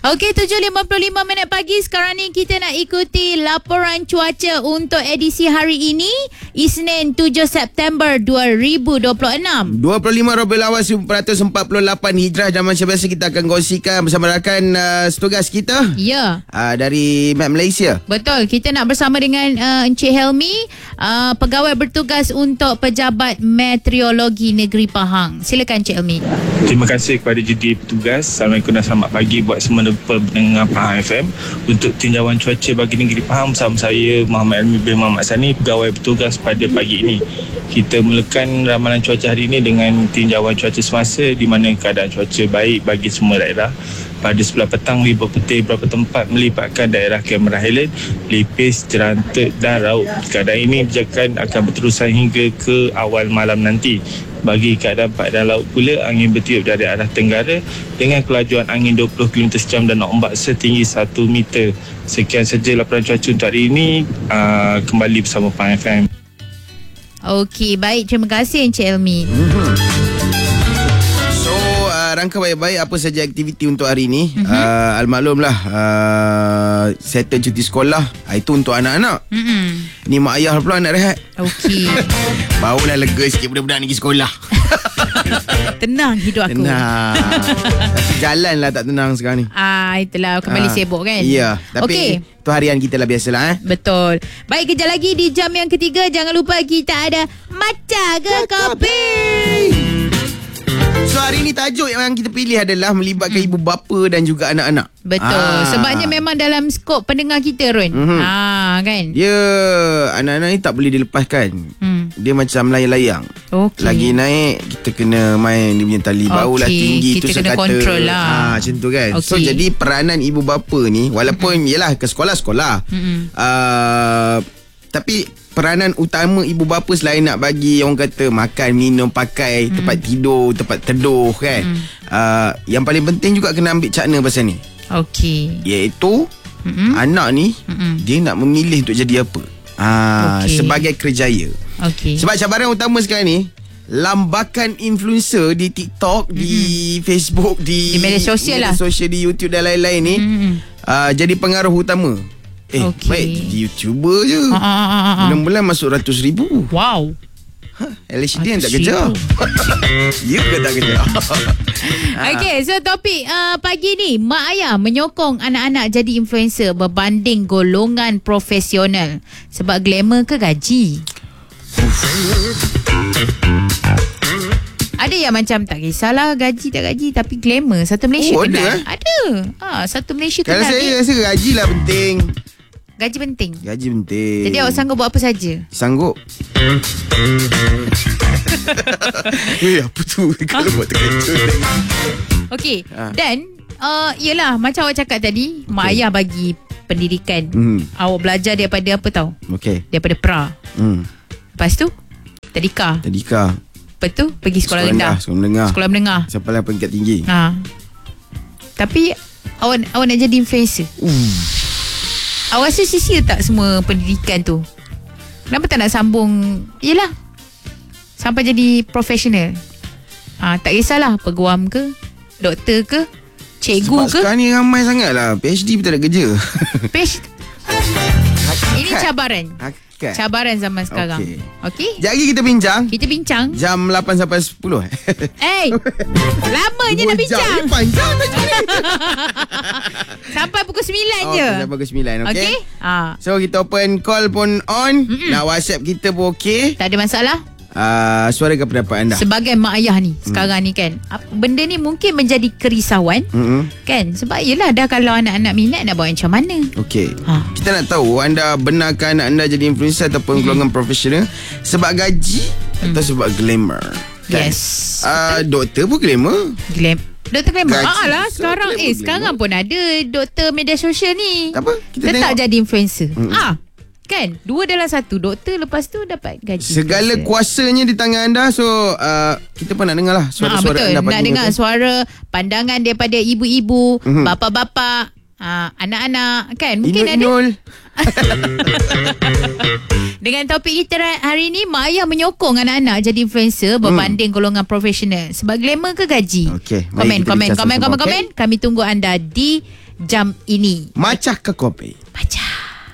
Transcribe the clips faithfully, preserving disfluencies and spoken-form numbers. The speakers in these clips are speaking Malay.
Okey, tujuh lima puluh lima minit pagi. Sekarang ni kita nak ikuti laporan cuaca untuk edisi hari ini, Isnin tujuh September dua ribu dua puluh enam. dua puluh lima Rabiul Awal seribu empat ratus empat puluh lapan Hijrah. Dan macam biasa kita akan kongsikan bersama rakan uh, setugas kita. Ya. Uh, dari Map Malaysia. Betul. Kita nak bersama dengan uh, Encik Helmi, uh, pegawai bertugas untuk Pejabat Meteorologi Negeri Pahang. Silakan Encik Helmi. Terima kasih kepada judi petugas. Assalamualaikum dan selamat pagi buat semua pendengar Pahang F M. Untuk tinjauan cuaca bagi negeri Pahang bersama saya Muhammad Elmi bin Muhammad Sani, pegawai bertugas pada pagi ini. Kita mulakan ramalan cuaca hari ini dengan tinjauan cuaca semasa, di mana keadaan cuaca baik bagi semua daerah. Pada sebelah petang, ribut putih beberapa tempat melibatkan daerah Cameron Highland, Lipis, Jerantek dan Raub. Keadaan ini dijakan akan berterusan hingga ke awal malam nanti. Bagi keadaan padan laut pula, angin bertiup dari arah tenggara dengan kelajuan angin dua puluh kilometer sejam dan ombak setinggi satu meter. Sekian saja laporan cuaca untuk hari ini. Uh, kembali bersama Pahang F M. Okey, baik. Terima kasih Encik Elmi. Mm-hmm. So, uh, rangka baik-baik apa saja aktiviti untuk hari ini. Mm-hmm. Uh, Almaklumlah, uh, settle cuti sekolah. Itu untuk anak-anak. Mm-hmm. Ni mak ayah pula nak rehat. Okey. Barulah lega sikit budak-budak ni pergi sekolah. Tenang hidup aku. Tenang. Jalan lah tak tenang sekarang ni. Ah, itulah kembali ah, sibuk kan. Ya. Tapi okay, tu harian kita lah biasalah eh. Betul. Baik, kejap lagi di jam yang ketiga, jangan lupa kita ada Maca ke Kopi. So hari ni tajuk yang kita pilih adalah melibatkan hmm. ibu bapa dan juga anak-anak. Betul. Ah. Sebabnya memang dalam skop pendengar kita Ron. Mm-hmm. Ah, kan. Dia anak-anak ni tak boleh dilepaskan. Hmm. Dia macam layang-layang. Okay. Lagi naik kita kena main dia punya tali bau lah, okay, tinggi kita tu kena sekata. Kontrol lah. Ah, macam tu kan. Okay. So jadi peranan ibu bapa ni walaupun mm-hmm. yelah ke sekolah-sekolah. Mm-hmm. Uh, tapi peranan utama ibu bapa selain nak bagi orang kata makan, minum, pakai, mm. tempat tidur, tempat teduh kan. Mm. Uh, yang paling penting juga kena ambil cakna pasal ni. Okey. Iaitu mm-hmm. anak ni mm-hmm. dia nak memilih untuk jadi apa. Ah, okay. Sebagai kerjaya. Okey. Sebab cabaran utama sekarang ni lambakan influencer di TikTok, mm-hmm. di Facebook, di, di media sosial lah, sosial, di YouTube dan lain-lain ni mm-hmm. uh, jadi pengaruh utama. Eh, okay. Baik jadi YouTuber je. Ha, ha, ha, ha. Bulan-bulan masuk ratus ribu. Wow. Ha, L H D yang tak kerja. Ya ke tak kerja? Okay, so topik uh, pagi ni, mak ayah menyokong anak-anak jadi influencer berbanding golongan profesional. Sebab glamour ke gaji? Ada yang macam tak kisahlah gaji tak gaji, tapi glamour satu Malaysia oh, kenal. Ada, eh? Ada. Ha, satu Malaysia kalau kenal. Kalau saya rasa gaji lah penting. Gaji penting. Gaji penting. Jadi awak sanggup buat apa saja? Sanggup. Weh, apa tu? Kalau buat terkejut. Okey. Ha. Dan uh, yelah macam awak cakap tadi, okay. mak ayah bagi pendidikan. Mm. Awak belajar daripada apa tahu? Okey. Daripada pra. Mm. Lepas tu tadika. Tadika. Lepas tu pergi sekolah, sekolah rendah. Sekolah menengah. Sekolah menengah. Sampai lah peringkat tinggi. Ha. Tapi awak awak nak jadi influencer. Uh. Awak rasa sia-sia tak semua pendidikan tu? Kenapa tak nak sambung? Yelah, sampai jadi profesional. Ah, tak kisahlah peguam ke, doktor ke, cikgu sebab ke. Sekarang ni ramai sangat lah P H D pun tak ada kerja. PhD. Ini cabaran. Hakikat. Cabaran zaman sekarang. Okey. Okay? Sekejap lagi kita bincang. Kita bincang. Jam lapan sampai sepuluh. Eh, lamanya nak bincang. Jam panjang dah ni. Sampai pukul sembilan oh, je. Sampai pukul sembilan, okey. Okay? Ha. So kita open call pun on. Mm-mm. Nak WhatsApp kita pun okey. Tak ada masalah. Uh, suara ke pendapat anda sebagai mak ayah ni sekarang mm. ni kan, benda ni mungkin menjadi kerisauan, mm-hmm. kan? Sebab yelah dah kalau anak-anak minat nak buat macam mana. Okey, ha. Kita nak tahu anda benarkan anak anda jadi influencer ataupun mm. golongan profesional sebab gaji mm. atau sebab glamour, kan? Yes. uh, Doktor pun glamour. Glam Doktor glamour. Ah lah sekarang glamour, eh glamour. Sekarang pun ada doktor media sosial ni. Apa? Kita tetap tengok. Jadi influencer. Mm. Ah, kan? Dua dalam satu. Doktor lepas tu dapat gaji. Segala influencer. Kuasanya di tangan anda. So uh, kita pun nak dengar lah suara-suara ha, anda. Nak dengar tu. Suara pandangan daripada ibu-ibu, mm-hmm. bapa-bapa, uh, anak-anak, kan? Mungkin Inul, ada dengan topik kita hari ni, mak ayah menyokong anak-anak jadi influencer berbanding hmm. golongan profesional. Sebab glamour ke gaji? Okay, komen, komen, komen, komen, komen. Kami tunggu anda di jam ini. Macah ke kopi? Macah.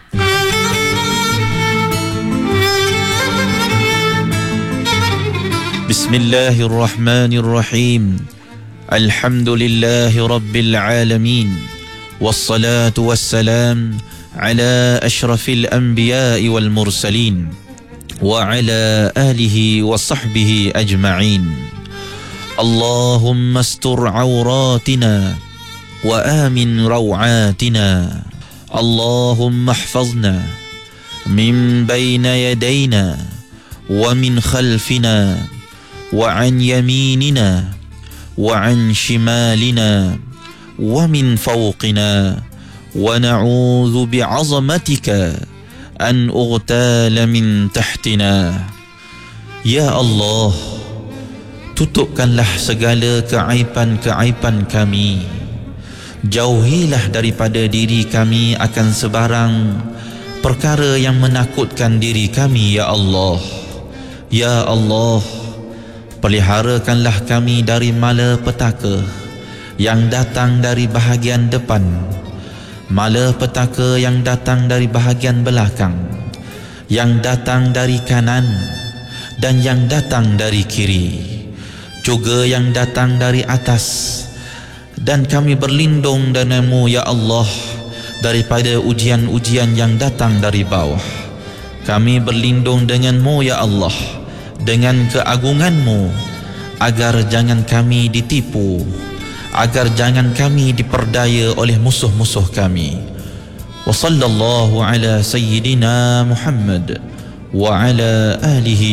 Bismillahirrahmanirrahim. Alhamdulillahi rabbil alamin. Wassalatu wassalam ala ashrafil anbiya'i wal mursalin wa ala alihi wa sahbihi ajma'in. Allahumma astur awratina wa amin rawatina. Allahumma ihfazna min bayna yadayna wa min khalfina wa an yaminina wa an shimalina wa min fawqina wa na'udzu bi'azamatika an ughtala min tahtina. Ya Allah, tutupkanlah segala keaiban-keaiban kami. Jauhilah daripada diri kami akan sebarang perkara yang menakutkan diri kami, ya Allah. Ya Allah, peliharakanlah kami dari malapetaka yang datang dari bahagian depan, malapetaka yang datang dari bahagian belakang, yang datang dari kanan dan yang datang dari kiri, juga yang datang dari atas. Dan kami berlindung denganmu, ya Allah, daripada ujian-ujian yang datang dari bawah. Kami berlindung denganmu, ya Allah, dengan keagunganmu, agar jangan kami ditipu, agar jangan kami diperdaya oleh musuh-musuh kami. Wa sallallahu ala sayyidina Muhammad wa ala alihi